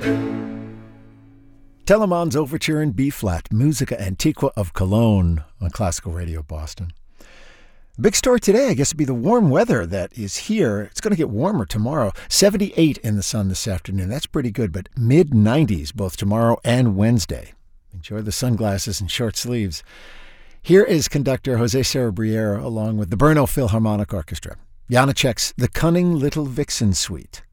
Telemann's Overture in B-flat, Musica Antiqua of Cologne on Classical Radio Boston. The big story today, I guess, would be the warm weather that is here. It's going to get warmer tomorrow. 78 in the sun this afternoon. That's pretty good, but mid-90s both tomorrow and Wednesday. Enjoy the sunglasses and short sleeves. Here is conductor Jose Cerebriero along with the Brno Philharmonic Orchestra. Janacek's The Cunning Little Vixen Suite.